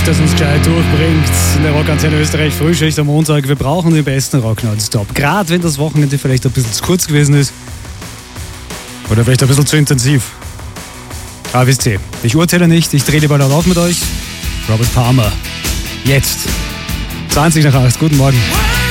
das uns gescheit durchbringt in der Rockantenne Österreich Frühschicht am Montag. Wir brauchen den besten Rock nonstop. Gerade wenn das Wochenende vielleicht ein bisschen zu kurz gewesen ist. Oder vielleicht ein bisschen zu intensiv. Aber wisst ihr, ich urteile nicht, ich drehe die Ball auf mit euch. Robert Palmer. Jetzt. 20 nach 8. Guten Morgen.